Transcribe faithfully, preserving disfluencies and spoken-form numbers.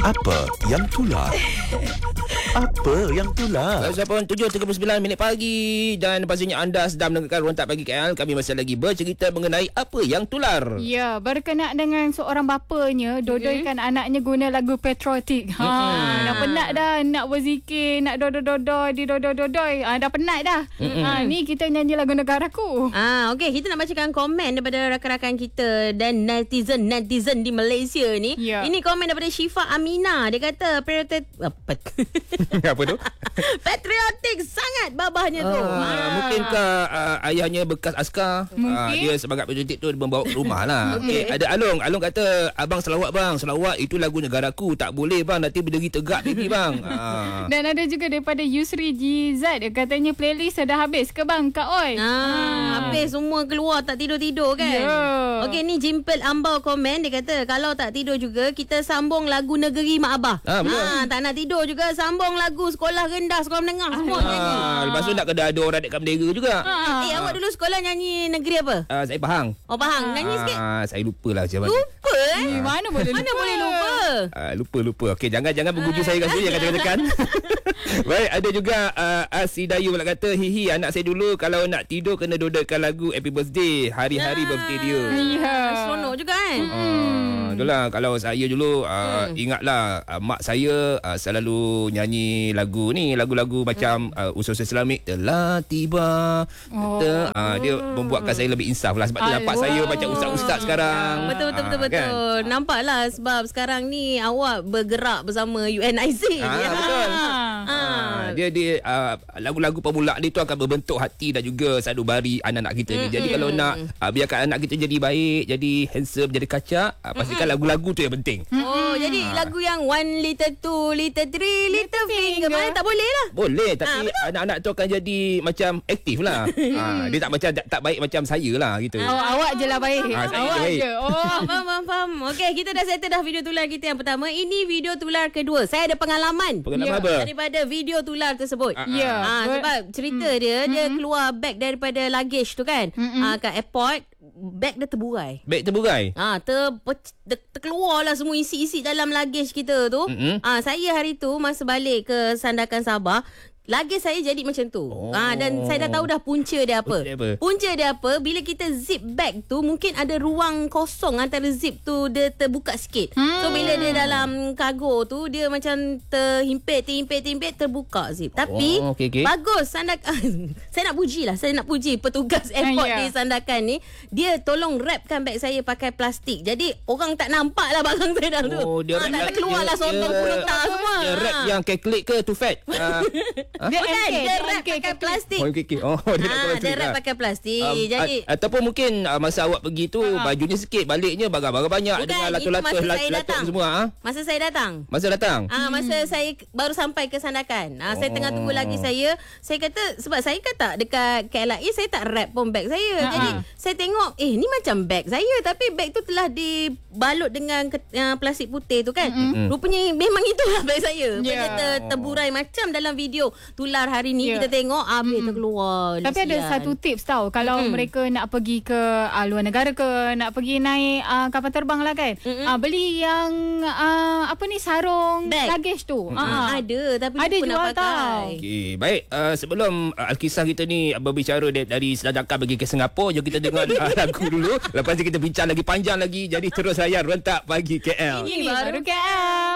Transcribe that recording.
Apa yang tular? Apa yang tular? Pukul tujuh tiga puluh sembilan minit pagi dan pastinya anda sedang mendengarkan Rontak Pagi K L. Kami masih lagi bercerita mengenai apa yang tular. Ya, berkenaan dengan seorang bapanya dodoikan mm-hmm. anaknya guna lagu patriotik. Ha, mm-hmm. dah penat dah nak berzikir, nak dodoi-dodoi, di dodoi-dodoi. Ha, dah penat dah. Mm-hmm. Ha, ni kita nyanyi lagu negaraku. Ah, okey, kita nak bacakan komen daripada rakan-rakan kita dan netizen-netizen di Malaysia ni. Ya. Ini komen daripada Syifa Amina. Dia kata patriotik apa? Apa tu? Patriotik sangat babahnya tu. Ah, Ah. Mungkinkah uh, ayahnya bekas askar? Mungkin. Uh, dia sebagai patriotik tu membawa ke rumah lah. Okay. Ada Along. Along kata, abang selawat bang. Selawat itu lagu negaraku. Tak boleh bang. Nanti berdiri tegak baby bang. Ah. Dan ada juga daripada Yusri Jizat. Katanya playlist dah habis ke bang Kak Oi? Ah, habis semua keluar tak tidur-tidur kan. Ya. Okey, ni Jimpel Ambau komen. Dia kata kalau tak tidur juga kita sambung lagu Negeri Mak Abah. Ah, betul. Ah, tak nak tidur juga sambung lagu sekolah rendah, sekolah menengah semua nyanyi. Ah, lepas tu nak kena ada orang dekat bendera juga. Ah. Eh, awak dulu sekolah nyanyi negeri apa? Ah, saya Pahang. Oh, Pahang. Nyanyi sikit. Ah, saya lupa lah macam mana. Lupa eh? Eh, mana boleh lupa? Mana boleh lupa? Ah, lupa lupa. Okey, jangan jangan berguju saya kat sini, jangan tekan-tekan. Baik, ada juga uh, Asidayu pula kata, hihi anak saya dulu kalau nak tidur kena dodokan lagu Happy Birthday, hari-hari Ah. birthday dia. Ya. Seronok juga kan? Ah, itulah kalau saya dulu uh, hmm. ingatlah uh, mak saya uh, selalu nyanyi lagu ni, lagu-lagu macam uh, usul-usul Islamik telah tiba. Oh. Ter, uh, dia membuatkan saya lebih insaf lah sebab dia nampak saya macam ustaz-ustaz sekarang. Betul betul betul Ah, kan? betul. Nampaklah sebab sekarang ni awak bergerak bersama U N I C. Ah, Ya. betul. Ah. Ah, dia dia uh, lagu-lagu pemula dia tu akan berbentuk hati dan juga sanubari anak-anak kita ni. Jadi kalau nak uh, biarkan anak kita jadi baik, jadi handsome, jadi kacak, uh, pastikan lagu-lagu tu yang penting. Oh, jadi lagu yang one liter, two liter, three liter finger mana tak boleh lah. Boleh, tapi anak-anak tu akan jadi macam aktif lah. Ah, dia tak macam tak, tak baik macam saya lah gitu. Oh, awak je lah baik. Ah, saya awak je baik. je. Oh. Faham, faham, faham. Okey, kita dah settle dah video tular kita yang pertama. Ini video tular kedua. Saya ada pengalaman. Pengalaman Ya. apa? Daripada video tular tersebut. Ah, Ya. Ah, sebab cerita Hmm. dia, dia keluar beg daripada luggage tu kan. Ah, kat airport, beg dia terburai. Beg terburai. Ah, ter, ter, terkeluarlah semua isi-isi dalam luggage kita tu. Mm-mm. Ah, saya hari tu masa balik ke Sandakan Sabah, luggage saya jadi macam tu. Oh. Ah, dan saya dah tahu dah punca dia apa. Punca dia apa? Punca dia apa? Bila kita zip bag tu, mungkin ada ruang kosong antara zip tu dia terbuka sikit. Hmm. So bila dia dalam kargo tu, dia macam terhimpit, terhimpit, terhimpit, terbuka zip. Tapi Oh, okey, okey. bagus Sandakan. Saya nak puji lah. Saya nak puji petugas airport Ya. di Sandakan ni. Dia tolong wrapkan bag saya pakai plastik. Jadi orang tak nampak lah barang saya dalam tu. Oh, dia Ah, wrap- tak terkeluar lah dia- sotong dia- purita semua. Dia rap Ah. yang keklik ke too fat? Ah, Dia Bukan, M K, dia wrap M K, pakai plastik. oh, keklik. Oh, dia nak Ah, plastik. dia wrap lah. pakai plastik. Um, Jadi a- ataupun mungkin uh, masa awak pergi tu Ah. bajunya sikit, baliknya barang-barang banyak bukan, dengan itu lato-lato masa lat- saya lato datang. semua ah. Masa saya datang. Masa datang. Ah, masa saya baru sampai ke Sandakan. Ah, saya tengah tunggu lagi saya. Saya kata sebab saya kan tak dekat K L I A, saya tak wrap pun beg saya. Ha-ha. Jadi saya tengok, eh ni macam beg saya tapi beg tu telah dibalut dengan ke, uh, plastik putih tu kan. Mm-mm. Rupanya memang itulah beg saya. Beg Ya. dia ter, terburai macam dalam video tular hari ni Ya. kita tengok habis terkeluar. Tapi ada Kesian. satu tips tau. Kalau Mm-mm. mereka nak pergi ke uh, luar negara ke, nak pergi naik uh, kapal terbang lah kan. Uh, beli yang uh, apa ni sarung Bag. luggage tu. Ah, Uh, ada tapi Ada lupa nak jual pakai. tau. Okey, baik. Uh, sebelum uh, Alkisah kita ni berbicara dari, dari Sandakan pergi ke Singapura, jom kita dengar uh, lagu dulu. Lepas tu kita bincang lagi panjang lagi. Jadi terus layan Rentak Pagi K L. Ini Ini baru baru K L.